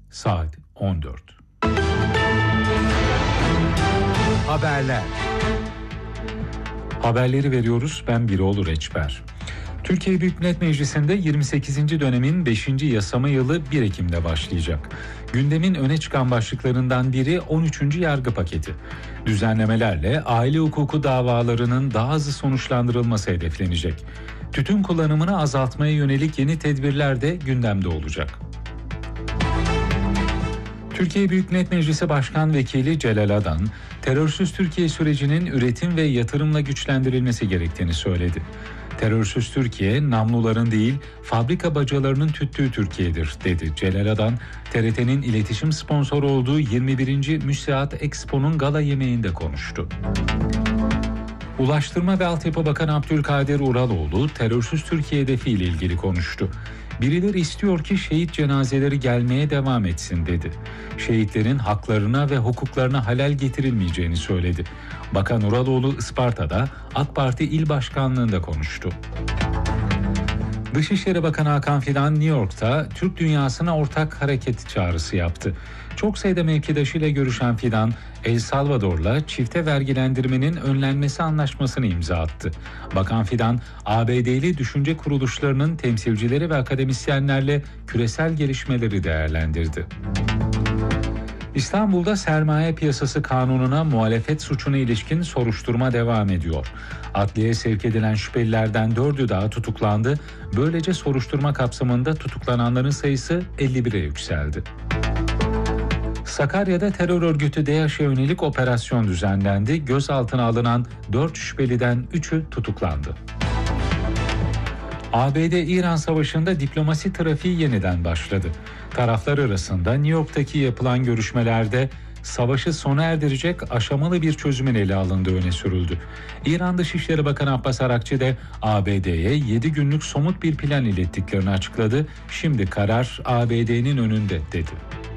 saat 14. Haberler. Haberleri veriyoruz. Ben Biroğlu Reçber. Türkiye Büyük Millet Meclisi'nde 28. dönemin 5. yasama yılı 1 Ekim'de başlayacak. Gündemin öne çıkan başlıklarından biri 13. yargı paketi. Düzenlemelerle aile hukuku davalarının daha hızlı sonuçlandırılması hedeflenecek. Tütün kullanımını azaltmaya yönelik yeni tedbirler de gündemde olacak. Türkiye Büyük Millet Meclisi Başkan Vekili Celal Adan, terörsüz Türkiye sürecinin üretim ve yatırımla güçlendirilmesi gerektiğini söyledi. Terörsüz Türkiye, namluların değil, fabrika bacalarının tüttüğü Türkiye'dir, dedi Celal Adan, TRT'nin iletişim sponsoru olduğu 21. Müsiat Expo'nun gala yemeğinde konuştu. Ulaştırma ve Altyapı Bakanı Abdülkadir Uraloğlu, terörsüz Türkiye hedefiyle ilgili konuştu. Birileri istiyor ki şehit cenazeleri gelmeye devam etsin, dedi. Şehitlerin haklarına ve hukuklarına halel getirilmeyeceğini söyledi. Bakan Uraloğlu Isparta'da AK Parti İl Başkanlığı'nda konuştu. Dışişleri Bakanı Hakan Fidan New York'ta Türk dünyasına ortak hareket çağrısı yaptı. Çok sayıda mevkidaşıyla görüşen Fidan, El Salvador'la çifte vergilendirmenin önlenmesi anlaşmasını imza attı. Bakan Fidan, ABD'li düşünce kuruluşlarının temsilcileri ve akademisyenlerle küresel gelişmeleri değerlendirdi. İstanbul'da sermaye piyasası kanununa muhalefet suçuna ilişkin soruşturma devam ediyor. Adliyeye sevk edilen şüphelilerden 4'ü daha tutuklandı. Böylece soruşturma kapsamında tutuklananların sayısı 51'e yükseldi. Sakarya'da terör örgütü DAEŞ'e yönelik operasyon düzenlendi. Gözaltına alınan 4 şüpheliden 3'ü tutuklandı. ABD-İran savaşında diplomasi trafiği yeniden başladı. Taraflar arasında New York'taki yapılan görüşmelerde savaşı sona erdirecek aşamalı bir çözümün ele alındığı öne sürüldü. İran Dışişleri Bakanı Abbas Arakçı da ABD'ye 7 günlük somut bir plan ilettiklerini açıkladı. Şimdi karar ABD'nin önünde, dedi.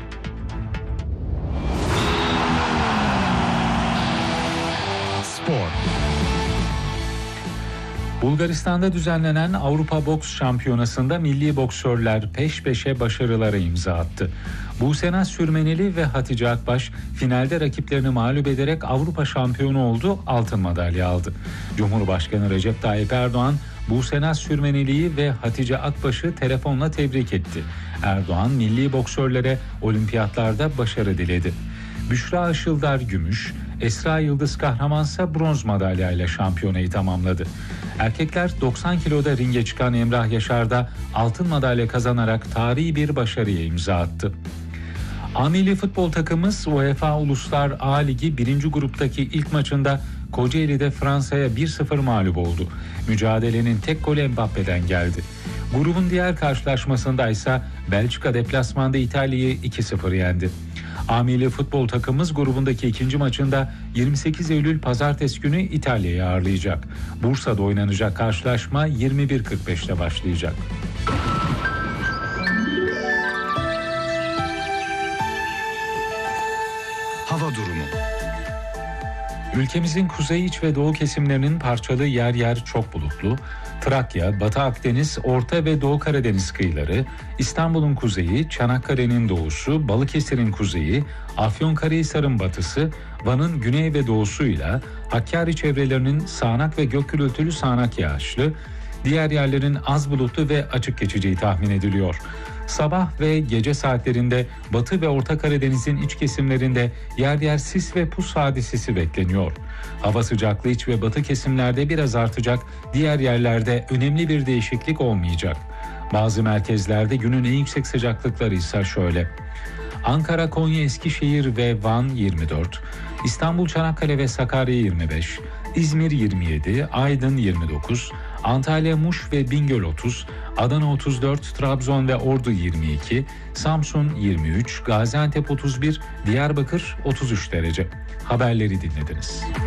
Spor. Bulgaristan'da düzenlenen Avrupa Boks Şampiyonası'nda milli boksörler peş peşe başarılara imza attı. Busenas Sürmeneli ve Hatice Akbaş finalde rakiplerini mağlup ederek Avrupa şampiyonu oldu, altın madalya aldı. Cumhurbaşkanı Recep Tayyip Erdoğan, Busenas Sürmeneli'yi ve Hatice Akbaş'ı telefonla tebrik etti. Erdoğan, milli boksörlere olimpiyatlarda başarı diledi. Büşra Işıldar gümüş, Esra Yıldız Kahramansa bronz madalyayla şampiyonayı tamamladı. Erkekler 90 kiloda ringe çıkan Emrah Yaşar da altın madalya kazanarak tarihi bir başarıya imza attı. A milli futbol takımımız UEFA Uluslar A Ligi 1. gruptaki ilk maçında Kocaeli'de Fransa'ya 1-0 mağlup oldu. Mücadelenin tek golü Mbappe'den geldi. Grubun diğer karşılaşmasında ise Belçika deplasmanda İtalya'yı 2-0 yendi. A milli futbol takımımız grubundaki ikinci maçında 28 Eylül Pazartesi günü İtalya'yı ağırlayacak. Bursa'da oynanacak karşılaşma 21.45'te başlayacak. Hava durumu. Ülkemizin kuzey, iç ve doğu kesimlerinin parçalı yer yer çok bulutlu. Trakya, Batı Akdeniz, Orta ve Doğu Karadeniz kıyıları, İstanbul'un kuzeyi, Çanakkale'nin doğusu, Balıkesir'in kuzeyi, Afyonkarahisar'ın batısı, Van'ın güney ve doğusuyla Hakkari çevrelerinin sağanak ve gök gürültülü sağanak yağışlı, diğer yerlerin az bulutlu ve açık geçeceği tahmin ediliyor. Sabah ve gece saatlerinde Batı ve Orta Karadeniz'in iç kesimlerinde yer yer sis ve pus hadisesi bekleniyor. Hava sıcaklığı iç ve batı kesimlerde biraz artacak, diğer yerlerde önemli bir değişiklik olmayacak. Bazı merkezlerde günün en yüksek sıcaklıkları ise şöyle: Ankara, Konya, Eskişehir ve Van 24, İstanbul, Çanakkale ve Sakarya 25, İzmir 27, Aydın 29, Antalya, Muş ve Bingöl 30, Adana 34, Trabzon ve Ordu 22, Samsun 23, Gaziantep 31, Diyarbakır 33 derece. Haberleri dinlediniz.